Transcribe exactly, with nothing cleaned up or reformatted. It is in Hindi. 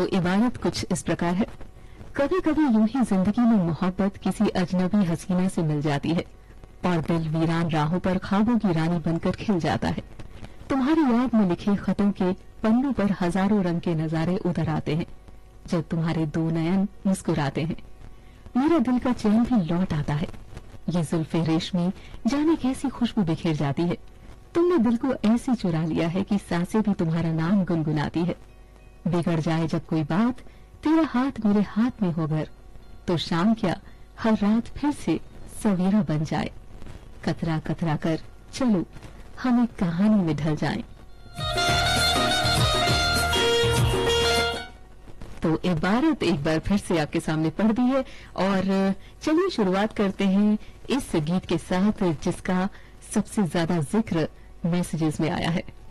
तो इबारत कुछ इस प्रकार है। कभी कभी यूं ही जिंदगी में मोहब्बत किसी अजनबी हसीना से मिल जाती है और दिल वीरान राहों पर ख्वाबों की रानी बनकर खिल जाता है। तुम्हारी याद में लिखे खतों के पन्नों पर हजारों रंग के नजारे उतर आते हैं जब तुम्हारे दो नयन मुस्कुराते हैं। मेरा दिल का चैन भी लौट आता है। ये जुल्फे रेशमी जाने कैसी खुशबू बिखेर जाती है। तुमने दिल को ऐसे चुरा लिया है कि सांसें भी तुम्हारा नाम गुनगुनाती है। बिगड़ जाए जब कोई बात, तेरा हाथ मेरे हाथ में होकर, तो शाम क्या हर रात फिर से सवेरा बन जाए। कतरा कतरा कर चलो हम एक कहानी में ढल जाएं। तो इबारत एक बार फिर से आपके सामने पढ़ दी है और चलिए शुरुआत करते हैं इस गीत के साथ जिसका सबसे ज्यादा जिक्र मैसेजेस में आया है।